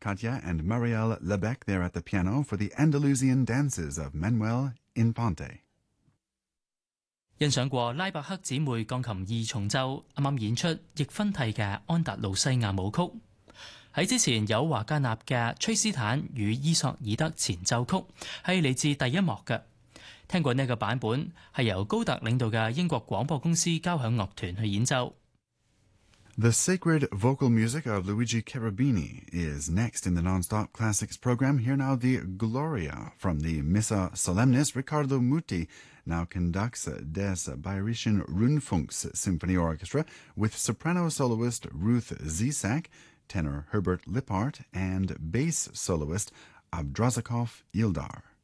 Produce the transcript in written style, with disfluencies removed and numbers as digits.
Katya and Marielle Lebec there at the piano for the Andalusian dances of Manuel Infante。 欣賞過拉伯克姊妹鋼琴二重奏，啱啱演出亦分替嘅安達路西亞舞曲。喺之前有華格納嘅《崔斯坦與伊索爾德前奏曲》，係嚟自第一幕嘅。聽過呢個版本係由高特領導嘅英國廣播公司交響樂團去演奏。 The sacred vocal music of Luigi Cherubini is next in the Nonstop Classics program. Here now the Gloria from the Missa Solemnis. Riccardo Muti now conducts Des Bayerischen Rundfunks Symphony Orchestra with soprano soloist Ruth Zisak, tenor Herbert Lippert, and bass soloist Abdrazakov Ildar.